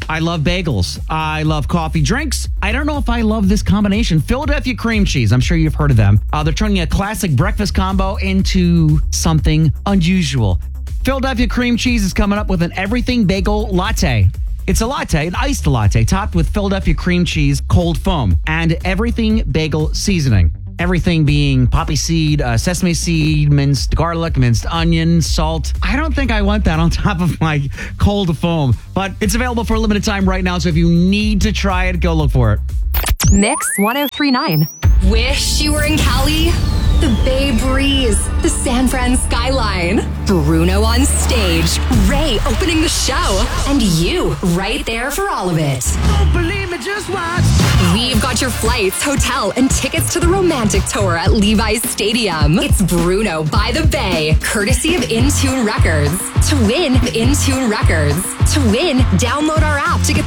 I love bagels. I love coffee drinks. I don't know if I love this combination. Philadelphia cream cheese. I'm sure you've heard of them. They're turning a classic breakfast combo into something unusual. Philadelphia cream cheese is coming up with an everything bagel latte. It's a latte, an iced latte, topped with Philadelphia cream cheese, cold foam, and everything bagel seasoning. Everything being poppy seed, sesame seed, minced garlic, minced onion, salt. I don't think I want that on top of my cold foam, but it's available for a limited time right now. So if you need to try it, go look for it. Mix 1039. Wish you were in Cali? The Bay Breeze, the San Fran skyline, Bruno on stage, Ray opening the show, and you right there for all of it. Don't believe me, just watch. We've got your flights, hotel, and tickets to the romantic tour at Levi's Stadium. It's Bruno by the Bay, courtesy of Intune Records. To win, Intune Records. To win, download our app to get the